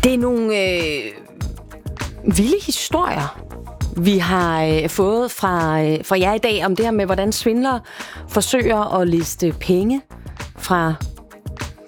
Det er nogle vilde historier, vi har fået fra jer i dag om det her med, hvordan svindlere forsøger at liste penge fra